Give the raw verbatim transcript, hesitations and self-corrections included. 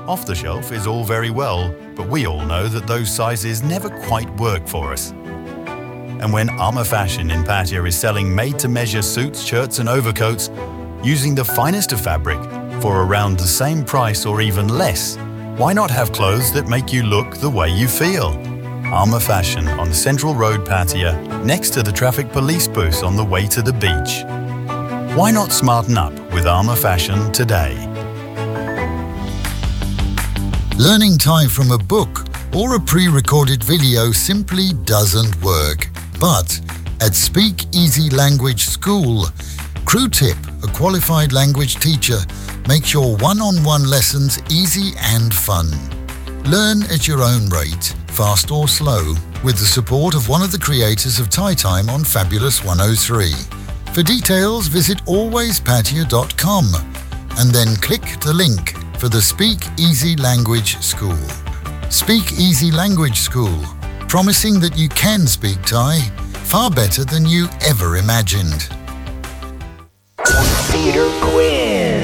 Off the shelf is all very well, but we all know that those sizes never quite work for us. And when Armour Fashion in Pattaya is selling made-to-measure suits, shirts and overcoats using the finest of fabric for around the same price or even less, why not have clothes that make you look the way you feel? Armour Fashion on Central Road, Pattaya, next to the traffic police booth on the way to the beach. Why not smarten up with Armour Fashion today? Learning Thai from a book or a pre-recorded video simply doesn't work. But at Speak Easy Language School, Crew Tip, a qualified language teacher, makes your one-on-one lessons easy and fun. Learn at your own rate, fast or slow, with the support of one of the creators of Thai Time on Fabulous one oh three. For details, visit always pattaya dot com and then click the link for the Speak Easy Language School. Speak Easy Language School, promising that you can speak Thai far better than you ever imagined. Theater Quiz.